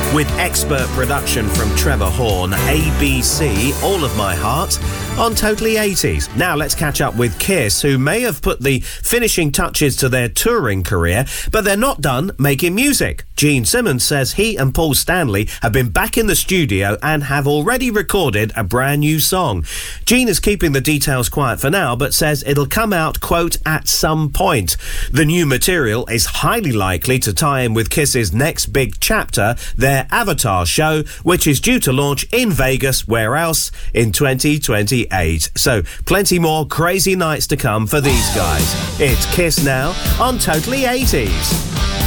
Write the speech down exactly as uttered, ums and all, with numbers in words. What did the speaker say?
with expert production from Trevor Horn, A B C, All of My Heart, on Totally eighties. Now let's catch up with Kiss, who may have put the finishing touches to their touring career, but they're not done making music. Gene Simmons says he and Paul Stanley have been back in the studio and have already recorded a brand new song. Gene is keeping the details quiet for now, but says it'll come out, quote, at some point. The new material is highly likely to tie in with Kiss's next big chapter, their Avatar show, which is due to launch in Vegas, where else, in twenty twenty-eight. So plenty more crazy nights to come for these guys. It's Kiss now on Totally eighties.